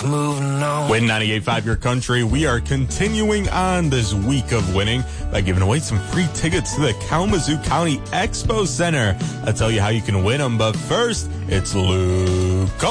Win 98.5 Your Country. We are continuing on this week of winning by giving away some free tickets to the Kalamazoo County Expo Center. I'll tell you how you can win them, but first, it's Luke.